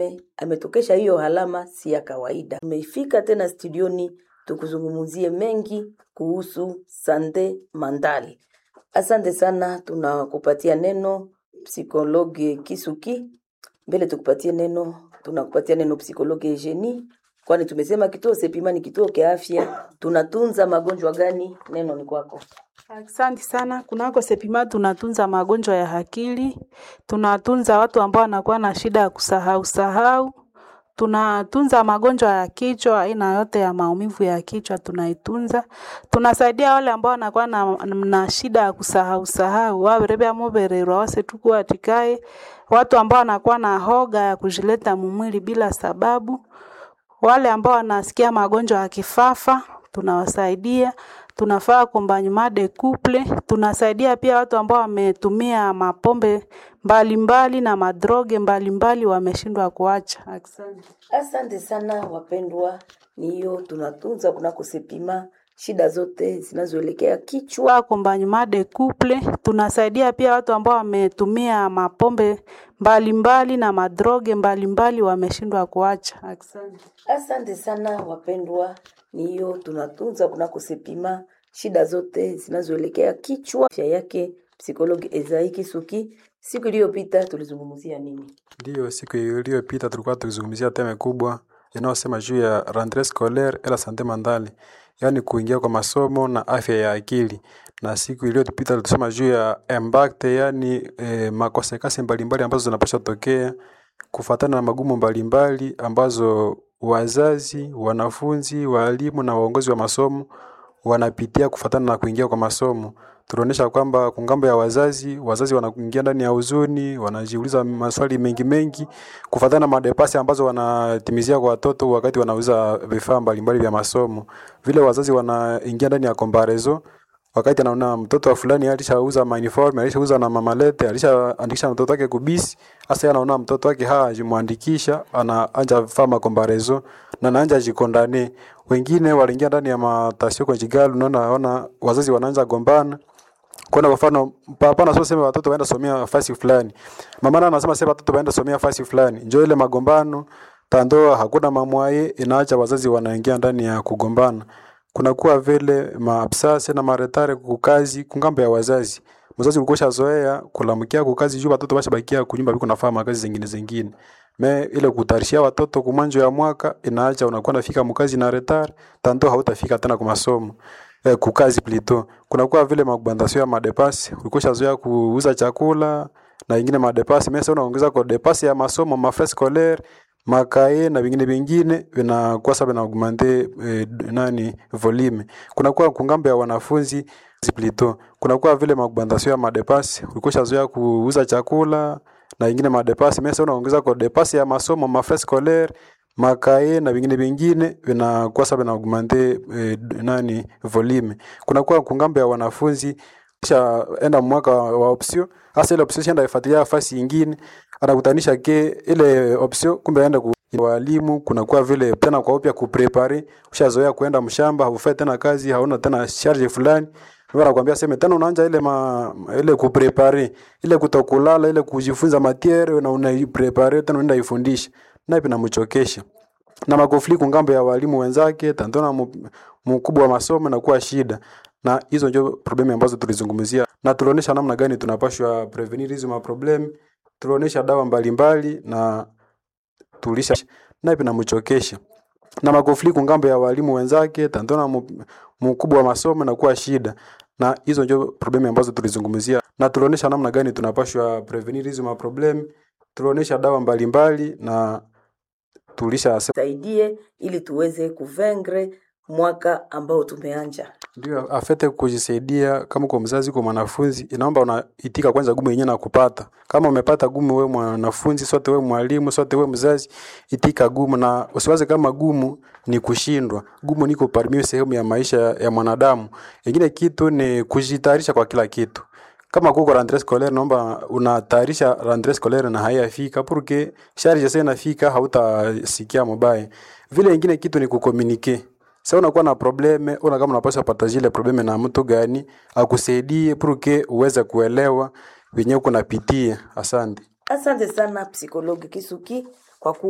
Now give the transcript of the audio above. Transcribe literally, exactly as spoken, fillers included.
ametokesha hiyo alama si ya kawaida. Tumeifika tena studioni tukuzungumuzie mengi kuhusu sante mentale. Asante sana, tunakupatia neno psikologi Kisuki. Mbele tukupatie neno, tunakupatia neno psikologi Eugenie. Kwani tumesema kituo Sepima ni kituo kia afya. Tunatunza magonjwa gani? Neno ni kwako. Asante sana. Kunako Sepima tunatunza magonjwa ya akili. Tunatunza watu ambao wanakuwa na shida ya kusahau sahau. Tunatunza magonjwa ya kichwa, aina yote ya maumivu ya kichwa tunaitunza. Tunasaidia wale ambao wanakuwa na, na shida ya kusahau sahau. Waberebe amoberero wase tuku atikae. Watu ambao wanakuwa na hoga ya kujileta mumwili bila sababu. Wale ambao wanasikia magonjwa ya kifafa tunawasaidia. Tunafaa accompagnement de couple. Tunasaidia pia watu ambao wametumia mapombe mbalimbali mbali na madroge mbalimbali mbali wameshindwa kuacha. Asante. Asante sana wapendwa. Ni hiyo tunatunza kunako Sepima shida zote zinazoelekea kichwa. Accompagnement de couple. Tunasaidia pia watu ambao wametumia mapombe mbalimbali mbali na madroge mbalimbali mbali wameshindwa kuacha. Asante. Asante sana wapendwa. Ni hiyo tunatunza kunako Sepima shida zote zinazoelekea kichwa. Afya yake psikologi Ezai Kisuki. Siku iliyopita tulizungumzia nini? Ndio, siku iliyopita tulikuwa tukizungumzia teme kubwa inayosema juu ya rentrée scolaire et la santé mentale, yaani kuingia kwa masomo na afya ya akili. Na siku iliyopita tulisema juu ya impact, yaani eh, makosekasi mbalimbali ambazo zinapaswa tokea kufuatana na magumu mbalimbali ambazo wazazi, wanafunzi, walimu na waongozi wa masomo wanapitia kufuatana na kuingia kwa masomo. Tunaonyesha kwamba kungambo ya wazazi, wazazi wanaingia ndani ya huzuni, wanajiuliza maswali mengi mengi kufuatana na madepasi ambazo wanatimizia kwa watoto wakati wanauza vifaa mbalimbali vya masomo. Vile wazazi wanaingia ndani ya comparison wakati anaona mtoto wa fulani alishauza uniform, alishauza na mamalete, alishaandikisha mtoto wake kubisi, hasa anaona mtoto wake hajimuandikisha, anaanza fama comparison na anaanza jikondane. Wengine waliingia ndani ya matasio kwa jigalu, unaona wazazi wanaanza gombana. Kwa mfano papa anasema sema watoto waenda somea fasi fulani, mama anasema sema watoto waenda somea fasi fulani, njoo ile magombano tandoa, hakuna mamwaye, inaacha wazazi wanaingia ndani ya kugombana. Kuna kuwa vile maabsase na maretare kukazi kungambo ya wazazi. Mzazi ukosha zoea kulamkia kukazi juu watoto bashabakia kunyumba biko nafaa makazi zingine zingine. Me ile kutarishia watoto kumanjo ya mwaka inaacha unakuwa nafika mkazi na retare, tanto hautafika tena kwa masomo. Eh, kukazi plito. Kuna kuwa vile makubandasio ya madepasi, ukosha zoea kuuza chakula na ingine madepasi. Mesa unaongeza kwa depasi ya masomo, mafrais scolaire, makae na vingine vingine vinakuwa sababu na augmente eh, nani volume. Kuna kuwa kungambo ya wanafunzi plito. Kuna kuwa vile makubandasio ya madepasi, ukosha zoea kuuza chakula na ingine madepasi. Mesa unaongeza kwa depasi ya masomo, mafrais scolaire, makae na vingine vingine vinakuwa sababu na augmente eh, nani volume. Kuna kuwa kungambo ya wanafunzi kisha enda mwaka wa option, hasa ile option enda ifuatilia fasi nyingine, anakutanisha ke ile option kumbe aenda kwa walimu. Kuna kuwa vile tena kwa upya kuprepare, ushazoea kuenda mshamba, haufai tena kazi, hauna tena charge fulani. Wewe anakuambia sema tena unaanza ile ma, ile kuprepare, ile kutokulala, ile kujifunza matiere na unaiprepare tena unaenda ifundisha. Na ipi namchokesha. Na makofliku ngambo ya walimu wenzake, tantona mkubwa wa masomo na kuwa shida. Na hizo ndio problemi ambazo tulizungumzia. Na tulionyesha namna gani tunapashwa prevenir hizo maproblemi. Tulionyesha dawa mbalimbali na tulisha na ipi namchokesha. Na makofliku ngambo ya walimu wenzake, tantona mkubwa wa masomo na kuwa shida. Na hizo ndio problemi ambazo tulizungumzia. Na tulionyesha namna gani tunapashwa prevenir hizo maproblemi. Tulionyesha dawa mbalimbali na tulisha saidie ili tuweze kuvengre mwaka ambao tumeanja. Ndio afete kujisaidia kama kwa mzazi kwa mwanafunzi, inaomba unaitika kwanza gumu yenyewe na kupata. Kama umepata gumu wewe mwanafunzi, sote wewe mwalimu, sote wewe mzazi, itika gumu na usiwaze kama gumu ni kushindwa. Gumu niko parmi sehemu ya maisha ya mwanadamu. Ingine kitu ni kujitayarisha kwa kila kitu. Kama kuko rentrée scolaire naomba unatayarisha rentrée scolaire na haiyafika porque charge sasa inafika hautasikia mbaya. Vile ingine kitu ni kucommuniquer. Sasa unakuwa na probleme, una kama unapaswa partager ile probleme na mtu gani, akusaidie porque uweze kuelewa wenyewe uko napitia. Asante. Asante sana psikologi Kisuki kwa ku